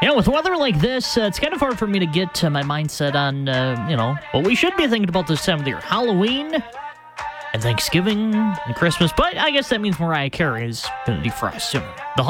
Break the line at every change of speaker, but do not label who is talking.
Yeah, with weather like this, it's kind of hard for me to get my mindset on, what we should be thinking about this time of the year. Halloween and Thanksgiving and Christmas. But I guess that means Mariah Carey is going to defrost soon. The